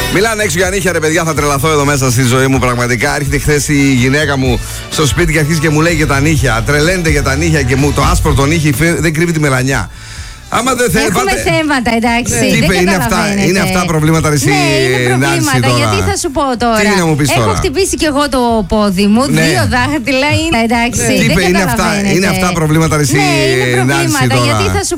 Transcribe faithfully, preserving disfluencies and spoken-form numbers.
Μιλάνε έξω για νύχια, ρε παιδιά, θα τρελαθώ εδώ μέσα στη ζωή μου. Πραγματικά έρχεται χθες η γυναίκα μου στο σπίτι και αρχίζει και μου λέει για τα νύχια. Τρελαίνεται για τα νύχια και μου το άσπρο το νύχι δεν κρύβει τη μελανιά. Άμα δεν θέλει. Έχουμε βάλτε... θέματα, εντάξει. Ναι, είπε, είναι, αυτά, είναι αυτά προβλήματα, ρε, εσύ. Ναι, είναι προβλήματα. Γιατί θα σου πω τώρα. Τι να μου πεις τώρα. Έχω χτυπήσει κι εγώ το πόδι μου. Ναι. Δύο δάχτυλα είναι. Εντάξει. Ναι, είπε, είναι αυτά, είναι αυτά προβλήματα, ρε, εσύ. Ναι, είναι προβλήματα. Γιατί θα σου